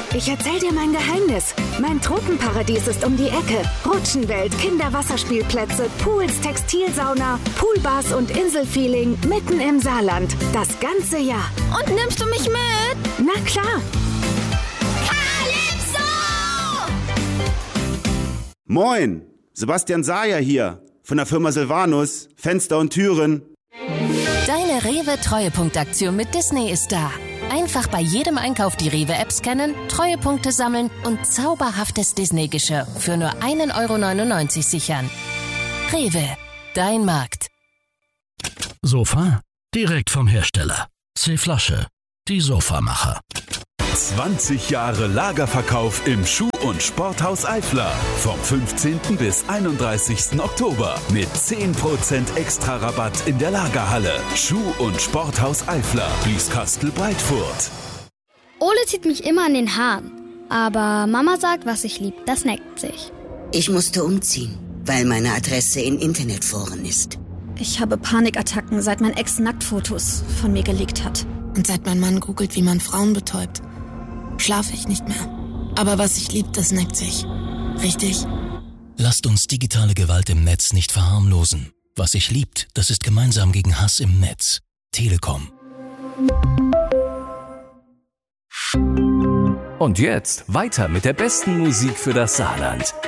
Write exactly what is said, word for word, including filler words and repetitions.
Ich erzähl dir mein Geheimnis. Mein Tropenparadies ist um die Ecke. Rutschenwelt, Kinderwasserspielplätze, Pools, Textilsauna, Poolbars und Inselfeeling mitten im Saarland. Das ganze Jahr. Und nimmst du mich mit? Na klar. Calypso! Moin, Sebastian Sayer hier von der Firma Silvanus, Fenster und Türen. Deine Rewe-Treuepunktaktion mit Disney ist da. Einfach bei jedem Einkauf die Rewe-App scannen, Treuepunkte sammeln und zauberhaftes Disney-Geschirr für nur ein Euro neunundneunzig sichern. Rewe, dein Markt. Sofa? Direkt vom Hersteller. C-Flasche, die Sofamacher. zwanzig Jahre Lagerverkauf im Schuh- und Sporthaus Eifler. Vom fünfzehnten bis einunddreißigsten Oktober mit zehn Prozent extra Rabatt in der Lagerhalle. Schuh- und Sporthaus Eifler, Bieskastel-Breitfurt. Ole zieht mich immer an den Haaren. Aber Mama sagt, was ich lieb, das neckt sich. Ich musste umziehen, weil meine Adresse in Internetforen ist. Ich habe Panikattacken, seit mein Ex Nacktfotos von mir geleakt hat. Und seit mein Mann googelt, wie man Frauen betäubt, schlafe ich nicht mehr. Aber was ich lieb, das neckt sich. Richtig? Lasst uns digitale Gewalt im Netz nicht verharmlosen. Was sich liebt, das ist gemeinsam gegen Hass im Netz. Telekom. Und jetzt weiter mit der besten Musik für das Saarland.